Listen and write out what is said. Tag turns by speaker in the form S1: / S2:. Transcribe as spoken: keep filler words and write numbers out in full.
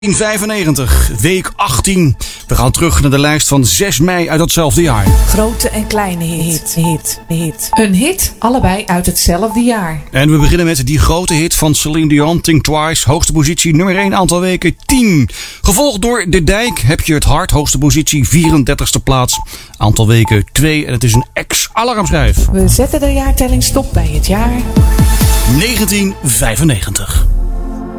S1: vijfennegentig, week achttien. We gaan terug naar de lijst van zes mei uit datzelfde jaar.
S2: Grote en kleine hit, hit, hit. Een hit, allebei uit hetzelfde jaar.
S1: En we beginnen met die grote hit van Celine Dion, Think Twice. Hoogste positie, nummer één, aantal weken tien. Gevolgd door De Dijk, Heb je het hart. Hoogste positie, vierendertigste plaats. Aantal weken twee. En het is een ex-alarmschijf.
S2: We zetten de jaartelling stop bij het jaar
S1: negentien vijfennegentig.